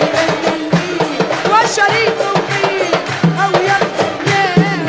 وشريك فيه أو يبني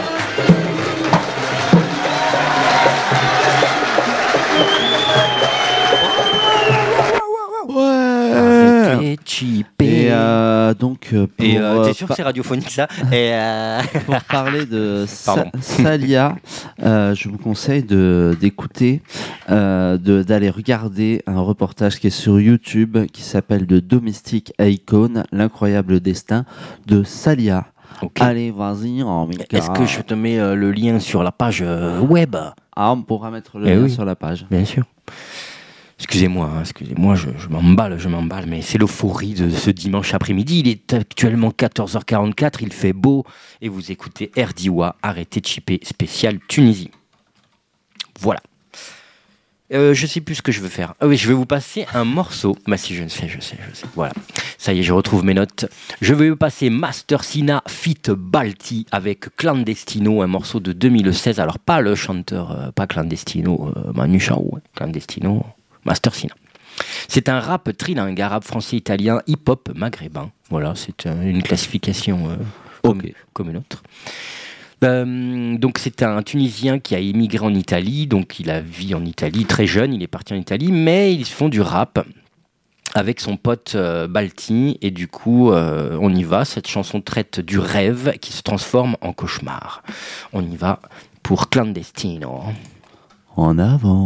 Arrêtez, cheaper. Et donc, t'es sûr que c'est radiophonique ça? pour parler de Pardon. Salia, je vous conseille d'écouter, d'aller regarder un reportage qui est sur YouTube qui s'appelle The Domestic Icon, l'incroyable destin de Salia. Ok. Allez, vas-y, Mika. Est-ce que je te mets le lien sur la page web? Ah, on pourra mettre le Eh lien oui. sur la page. Bien sûr. Excusez-moi, je m'emballe, mais c'est l'euphorie de ce dimanche après-midi. Il est actuellement 14h44, il fait beau, et vous écoutez RDIWA, Arrêtez de chipper, spécial Tunisie. Voilà. Je sais plus ce que je veux faire. Ah oui, je vais vous passer un morceau. Bah si, je sais. Voilà. Ça y est, je retrouve mes notes. Je vais vous passer Master Sina feat. Balti avec Clandestino, un morceau de 2016. Alors pas le chanteur, pas Clandestino, Manu Chao, hein. Clandestino, Master Sina. C'est un rap trilingue, arabe, français, italien, hip-hop, maghrébin. Voilà, c'est une classification comme une autre. Donc c'est un Tunisien qui a émigré en Italie, donc il a vécu en Italie très jeune, il est parti en Italie, mais ils font du rap avec son pote Balti, et du coup on y va, cette chanson traite du rêve qui se transforme en cauchemar. On y va pour Clandestino. En avant.